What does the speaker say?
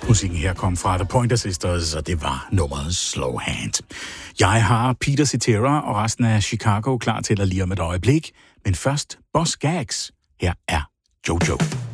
Musikken her kom fra The Pointer Sisters, og det var nummeret Slow Hand. Jeg har Peter Cetera og resten af Chicago klar til at lige om et øjeblik, men først Boss Gags. Her er Jojo.